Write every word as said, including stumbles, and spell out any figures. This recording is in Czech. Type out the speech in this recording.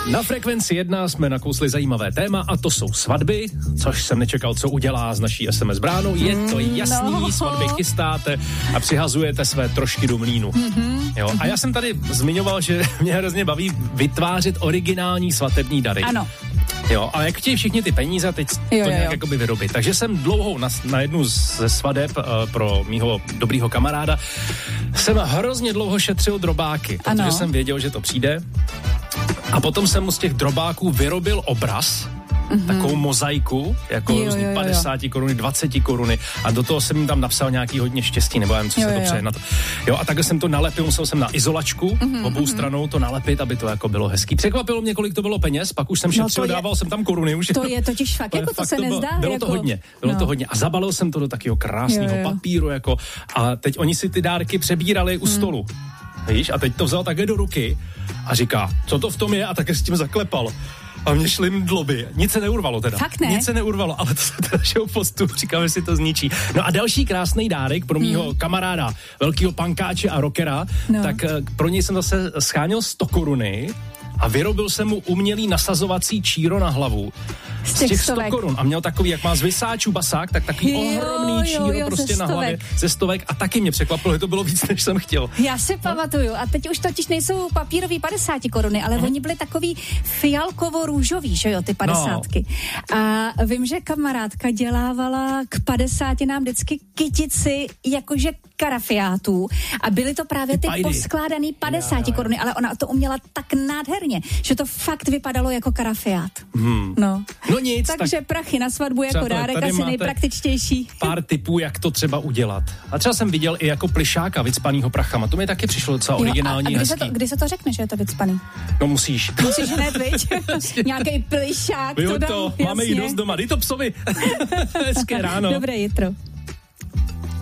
Na Frekvenci jedna jsme nakousli zajímavé téma a to jsou svatby, což jsem nečekal, co udělá s naší es em es bránou. Je to jasný, no. Svatby chystáte a přihazujete své trošky do mlýnu. Mm-hmm. Jo? A já jsem tady zmiňoval, že mě hrozně baví vytvářet originální svatební dary. Ano. Jo, ale jak chtějí všichni ty peníze, teď to jo, nějak jo. jakoby vyrobit. Takže jsem dlouhou na, na jednu ze svadeb uh, pro mýho dobrýho kamaráda jsem hrozně dlouho šetřil drobáky, protože ano. jsem věděl, že to přijde. A potom jsem mu z těch drobáků vyrobil obraz, mm-hmm. takovou mozaiku, jako jo, různý jo, jo. padesát koruny, dvacet koruny a do toho jsem jim tam napsal nějaký hodně štěstí, nebo nevím, co jo, se to jo. přeje na to. Jo, a takhle jsem to nalepil, musel jsem na izolačku mm-hmm, obou mm-hmm. stranou to nalepit, aby to jako bylo hezký. Překvapilo mě, kolik to bylo peněz, pak už jsem šetřil, no je, dával jsem tam koruny už. To je totiž fakt, jako to se to nezdá. Bylo, bylo jako... to hodně, bylo no. to hodně. A zabalil jsem to do takového krásného papíru, jako a teď oni si ty dárky přebírali u hmm. stolu. Víš, a teď to vzal také do ruky a říká, co to v tom je, a také s tím zaklepal. A mě šly mdloby. Nic se neurvalo teda. Fakt ne? Nic se neurvalo, ale to se teda šel postu. Říkám, že si to zničí. No a další krásný dárek pro mýho hmm. kamaráda, velkýho pankáče a rockera, no. tak pro něj jsem zase scháněl sto koruny a vyrobil jsem mu umělý nasazovací číro na hlavu. Z těch, těch sto korun. A měl takový, jak má z Vysáčů basák, tak takový jo, ohromný číro jo, jo, prostě na hlavě ze stovek. A taky mě překvapilo, že to bylo víc, než jsem chtěl. Já si no. pamatuju. A teď už totiž nejsou papírový padesát koruny, ale mm. oni byli takový fialkovo-růžový, že jo, ty padesátky. No. A vím, že kamarádka dělávala k padesátinám vždycky kytici jakože karafiátů. A byly to právě ty, ty poskládaný padesát koruny, ale ona to uměla tak nádherně, že to fakt vypadalo jako karafiát. Hmm. No. No nic. Takže tak prachy na svatbu jako přátelé, dárek asi nejpraktičtější. Pár tipů, jak to třeba udělat. A třeba jsem viděl i jako plišáka vycpanýho prachama. To mi taky přišlo docela jo, originální. A, a kdy, se to, kdy se to řekne, že je to vycpaný? No musíš. Musíš hned, viď? Nějaký plišák. Jo to, to máme jí dost doma. Dej to psovi. Hezké ráno. Dobré jitro.